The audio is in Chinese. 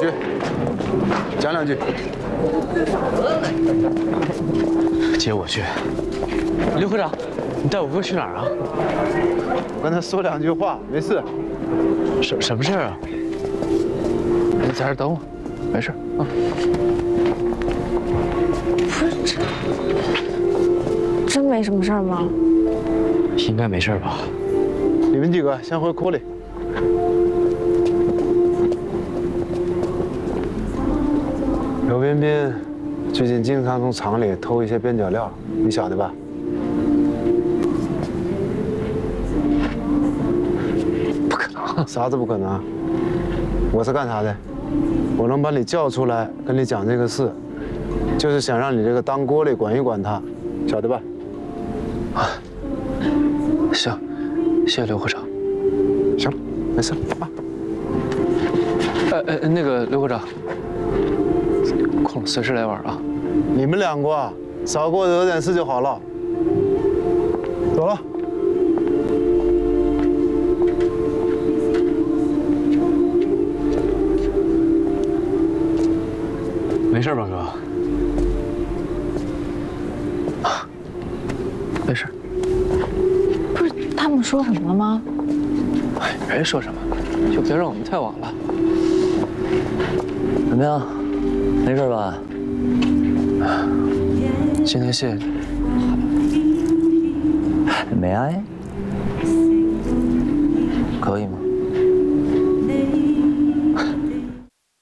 去，讲两句。 接我去。刘科长，你带我哥去哪儿啊？ 我跟他说两句话，没事。 什么事儿啊？你在这儿等我，没事啊。 不是真没什么事儿吗？ 应该没事吧？ 你们几个先回库里。刘彬彬最近经常从厂里偷一些边角料，你晓得吧？ 不可能！ 啥子不可能？我是干啥的？我能把你叫出来跟你讲这个事，就是想让你这个当锅里管一管他，晓得吧？ 啊，行，谢谢刘科长。 行，没事啊。 那个刘科长，空了随时来玩啊。 你们两个啊，少给我惹点事就好了。走了。 没事吧，哥？啊，没事。 不是他们说什么了吗？ 哎，没说什么，就别让我们太晚了。 怎么样？没事吧？ 今天谢谢你。 May I？ 可以吗？